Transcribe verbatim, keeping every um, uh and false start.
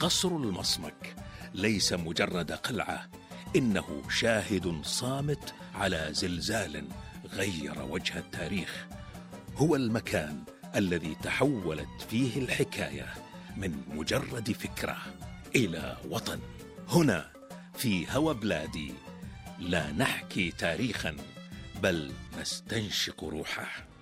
قصر المصمك ليس مجرد قلعة، إنه شاهد صامت على زلزال غير وجه التاريخ. هو المكان الذي تحولت فيه الحكاية من مجرد فكرة إلى وطن. هنا في هوى بلادي لا نحكي تاريخا، بل نستنشق روحه.